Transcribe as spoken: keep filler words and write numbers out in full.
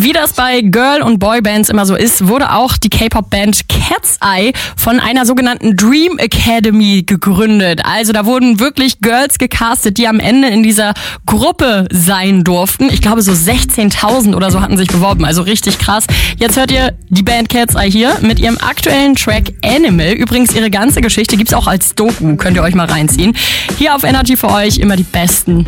Wie das bei Girl- und Boybands immer so ist, wurde auch die K-Pop-Band Cat's Eye von einer sogenannten Dream Academy gegründet. Also da wurden wirklich Girls gecastet, die am Ende in dieser Gruppe sein durften. Ich glaube so sechzehntausend oder so hatten sich beworben, also richtig krass. Jetzt hört ihr die Band Cat's Eye hier mit ihrem aktuellen Track Animal. Übrigens, ihre ganze Geschichte gibt's auch als Doku, könnt ihr euch mal reinziehen. Hier auf Energy für euch immer die besten